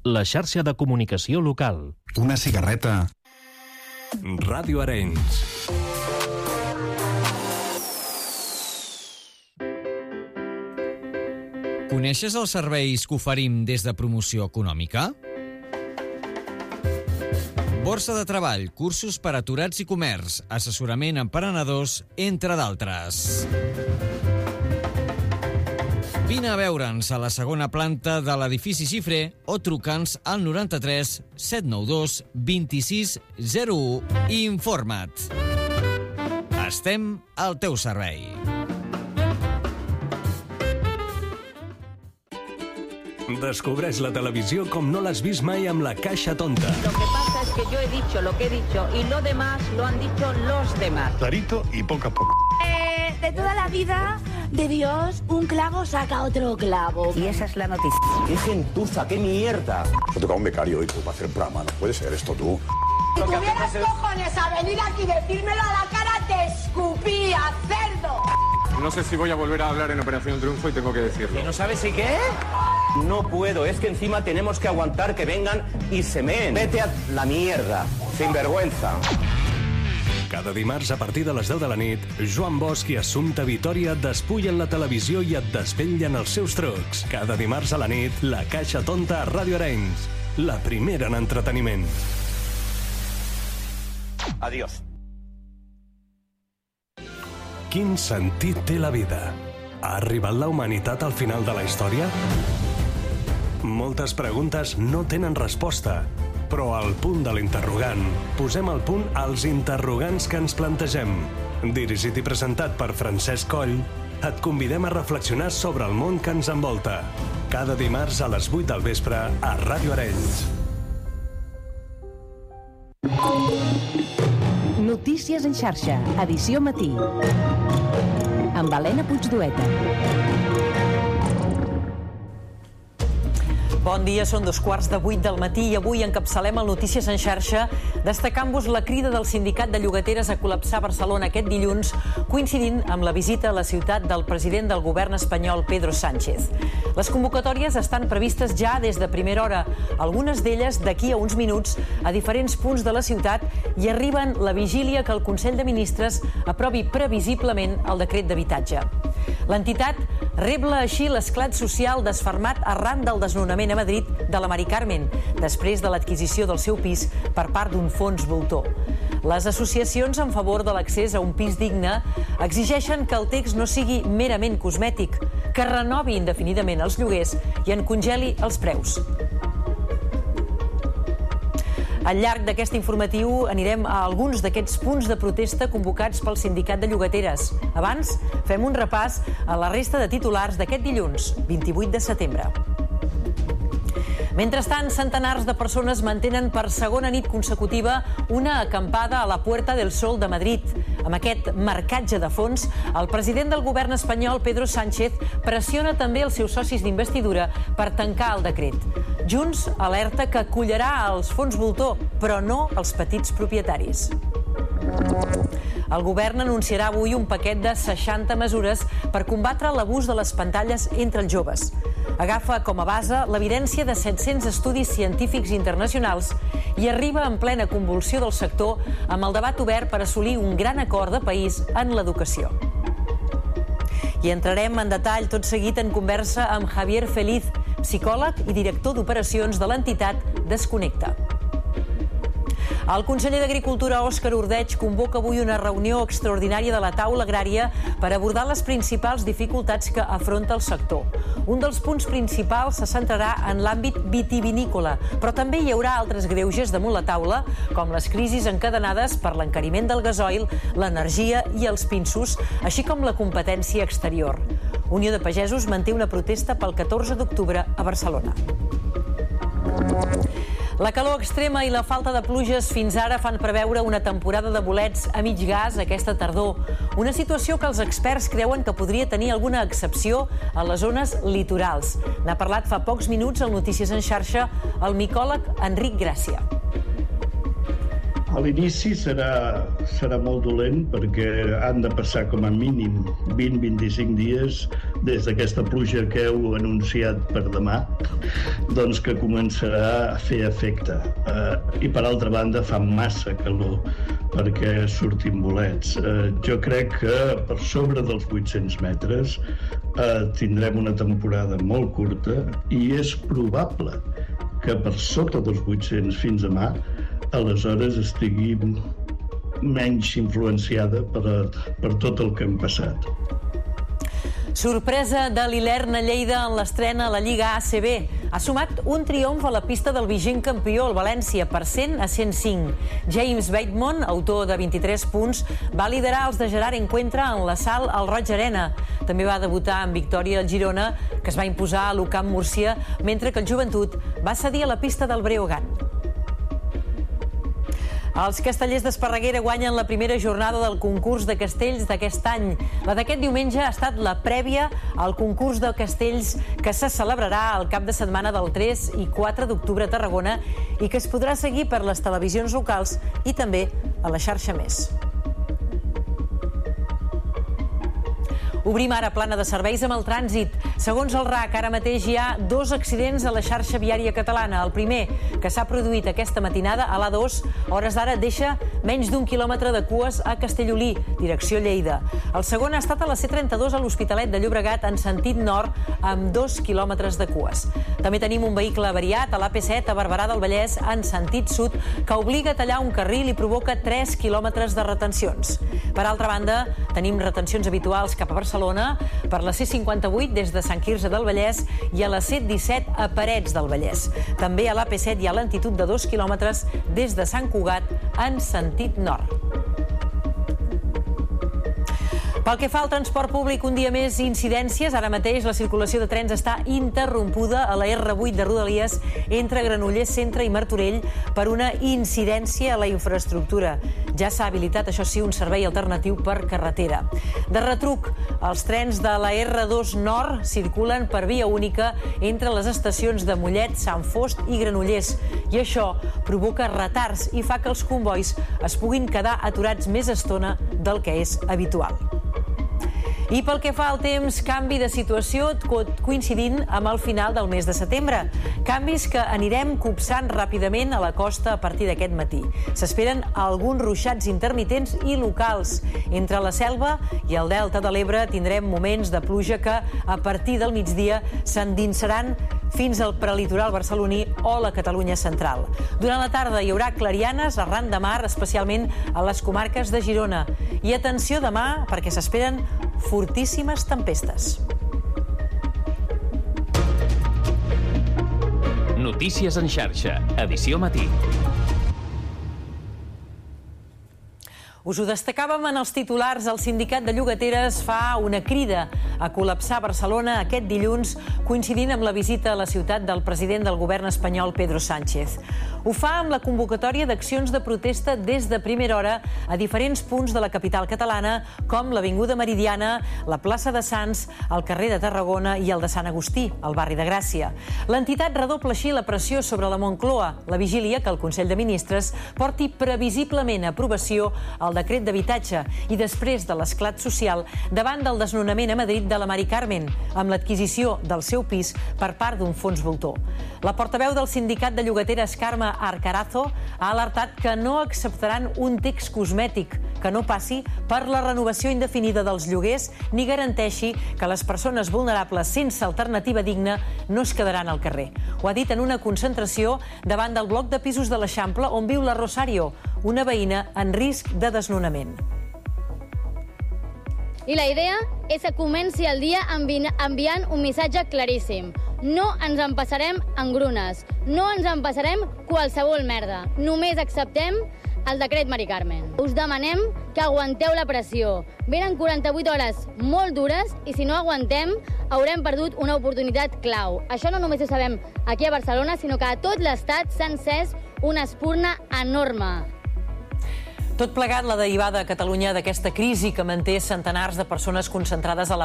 la xarxa de comunicació local. Una cigarreta. Ràdio Arenys. Coneixes els serveis que oferim des de Promoció Econòmica? Borsa de treball, cursos per a aturats i comerç, assessorament a emprenedors, entre d'altres. Vine a veure'ns a la segona planta de l'edifici Xifré o truca'ns al 93 792 26 01 i informa't. Estem al teu servei. Descobreix la televisió com no l'has vist mai amb la Caixa Tonta. Lo que pasa es que yo he dicho lo que he dicho y lo demás lo han dicho los demás. Clarito y poco a poco. De toda la vida de Dios, un clavo saca otro clavo. Y esa es la noticia. ¡Qué gentuza, qué mierda! Se toca un becario hoy tú para hacer programa, no puede ser esto tú. Si tuvieras cojones a venir aquí y decírmelo a la cara, te escupía, cerdo. No sé si voy a volver a hablar en Operación Triunfo y tengo que decirlo. ¿Y no sabes si qué? No puedo, es que encima tenemos que aguantar que vengan y se meen. Vete a la mierda, sinvergüenza. Cada dimarts a partir de les 10 de la nit, Joan Bosch i Assumpta Vitòria et despullen la televisió i et desvetllen els seus trucs. Cada dimarts a la nit, la Caixa Tonta a Ràdio Arenys. La primera en entreteniment. Adiós. Quin sentit té la vida? Ha arribat la humanitat al final de la història? Moltes preguntes no tenen resposta, però al punt de l'interrogant posem al punt als interrogants que ens plantegem. Dirigit i presentat per Francesc Coll, et convidem a reflexionar sobre el món que ens envolta. Cada dimarts a les 8 del vespre a Ràdio Arenys. Notícies en xarxa, edició matí. Amb Helena Puigdueta. Bon dia, són 7:15 del matí i avui encapçalem el Notícies en xarxa destacant-vos la crida del sindicat de llogateres a col·lapsar Barcelona aquest dilluns, coincidint amb la visita a la ciutat del president del govern espanyol, Pedro Sánchez. Les convocatòries estan previstes ja des de primera hora, algunes d'elles d'aquí a uns minuts a diferents punts de la ciutat i arriben la vigília que el Consell de Ministres aprovi previsiblement el decret d'habitatge. L'entitat rebla així l'esclat social desfermat arran del desnonament a Madrid de la Mari Carmen, després de l'adquisició del seu pis per part d'un fons voltor. Les associacions en favor de l'accés a un pis digne exigeixen que el text no sigui merament cosmètic, que renovi indefinidament els lloguers i en congeli els preus. Al llarg d'aquest informatiu anirem a alguns d'aquests punts de protesta convocats pel sindicat de llogateres. Abans, fem un repàs a la resta de titulars d'aquest dilluns, 28 de setembre. Mentrestant, centenars de persones mantenen per segona nit consecutiva una acampada a la Puerta del Sol de Madrid. Amb aquest marcatge de fons, el president del govern espanyol, Pedro Sánchez, pressiona també els seus socis d'investidura per tancar el decret. Junts alerta que acollarà els fons voltor, però no els petits propietaris. El govern anunciarà avui un paquet de 60 mesures per combatre l'abús de les pantalles entre els joves. Agafa com a base l'evidència de 700 estudis científics internacionals i arriba en plena convulsió del sector amb el debat obert per assolir un gran acord de país en l'educació. I entrarem en detall tot seguit en conversa amb Javier Feliz, psicòleg i director d'operacions de l'entitat Desconnecta. El conseller d'Agricultura, Òscar Ordeig, convoca avui una reunió extraordinària de la taula agrària per abordar les principals dificultats que afronta el sector. Un dels punts principals se centrarà en l'àmbit vitivinícola, però també hi haurà altres greuges damunt la taula, com les crisis encadenades per l'encariment del gasoil, l'energia i els pinsos, així com la competència exterior. Unió de Pagesos manté una protesta pel 14 d'octubre a Barcelona. La calor extrema i la falta de pluges fins ara fan preveure una temporada de bolets a mig gas aquesta tardor. Una situació que els experts creuen que podria tenir alguna excepció a les zones litorals. N'ha parlat fa pocs minuts al Notícies en xarxa el micòleg Enric Gràcia. A l'inici serà molt dolent perquè han de passar com a mínim 20-25 dies des d'aquesta pluja que heu anunciat per demà, doncs que començarà a fer efecte. I per altra banda fa massa calor perquè surtin bolets. Jo crec que per sobre dels 800 metres tindrem una temporada molt curta i és probable que per sota dels 800 fins a mà aleshores estigui menys influenciada per tot el que hem passat. Sorpresa de l'Hilern a Lleida en l'estrena a la Lliga ACB. Ha sumat un triomf a la pista del vigent campió, el València, per 100 a 105. James Bateman, autor de 23 punts, va liderar els de Gerard Encuentra en l'assalt al Roig Arena. També va debutar en victòria al Girona, que es va imposar a l'Ucamp Múrcia, mentre que el Joventut va cedir a la pista del Breogán. Els castellers d'Esparreguera guanyen la primera jornada del concurs de castells d'aquest any. La d'aquest diumenge ha estat la prèvia al concurs de castells que se celebrarà el cap de setmana del 3 i 4 d'octubre a Tarragona i que es podrà seguir per les televisions locals i també a la xarxa Més. Obrim ara plana de serveis amb el trànsit. Segons el RAC, ara mateix hi ha 2 accidents a la xarxa viària catalana. El primer, que s'ha produït aquesta matinada a l'A2, a hores d'ara deixa menys d'1 quilòmetre de cues a Castellolí, direcció Lleida. El segon ha estat a la C32 a l'Hospitalet de Llobregat en sentit nord, amb 2 quilòmetres de cues. També tenim un vehicle avariat a l'AP7 a Barberà del Vallès en sentit sud, que obliga a tallar un carril i provoca 3 quilòmetres de retencions. Per altra banda, tenim retencions habituals cap a Barcelona, per la C58 des de Sant Quirze del Vallès i a la C17 a Parets del Vallès. També a l'AP7 hi ha lentitud de 2 quilòmetres des de Sant Cugat en sentit nord. Pel que fa al transport públic, un dia més incidències. Ara mateix la circulació de trens està interrompuda a la R8 de Rodalies entre Granollers Centre i Martorell per una incidència a la infraestructura. Ja s'ha habilitat, això sí, un servei alternatiu per carretera. De retruc, els trens de la R2 Nord circulen per via única entre les estacions de Mollet, Sant Fost i Granollers. I això provoca retards i fa que els combois es puguin quedar aturats més estona del que és habitual. I pel que fa al temps, canvi de situació coincidint amb el final del mes de setembre. Canvis que anirem copsant ràpidament a la costa a partir d'aquest matí. S'esperen alguns ruixats intermitents i locals. Entre la Selva i el Delta de l'Ebre tindrem moments de pluja que a partir del migdia s'endinsaran fins al prelitoral barceloní o la Catalunya central. Durant la tarda hi haurà clarianes arran de mar, especialment a les comarques de Girona. I atenció demà, perquè s'esperen fortíssimes tempestes. Notícies en xarxa, edició matí. Us ho destacàvem en els titulars. El sindicat de llogateres fa una crida a col·lapsar Barcelona aquest dilluns, coincidint amb la visita a la ciutat del president del govern espanyol, Pedro Sánchez. Ho fa amb la convocatòria d'accions de protesta des de primera hora a diferents punts de la capital catalana, com l'Avinguda Meridiana, la plaça de Sants, el carrer de Tarragona i el de Sant Agustí, al barri de Gràcia. L'entitat redobla així la pressió sobre la Moncloa, la vigília que el Consell de Ministres porti previsiblement a aprovació el decret d'habitatge i després de l'esclat social davant del desnonament a Madrid de la Mari Carmen, amb l'adquisició del seu pis per part d'un fons voltor. La portaveu del sindicat de llogateres, Carme Arcarazo, ha alertat que no acceptaran un text cosmètic que no passi per la renovació indefinida dels lloguers ni garanteixi que les persones vulnerables sense alternativa digna no es quedaran al carrer. Ho ha dit en una concentració davant del bloc de pisos de l'Eixample on viu la Rosario, una veïna en risc de desnonament. I la idea és que comenci el dia enviant un missatge claríssim. No ens empassarem engrunes, no ens empassarem qualsevol merda. Només acceptem el decret Mari Carmen. Us demanem que aguanteu la pressió. Venen 48 hores molt dures i si no aguantem haurem perdut una oportunitat clau. Això no només ho sabem aquí a Barcelona, sinó que a tot l'estat s'ha encès una espurna enorme. Tot plegat, la derivada a Catalunya d'aquesta crisi que manté centenars de persones concentrades a la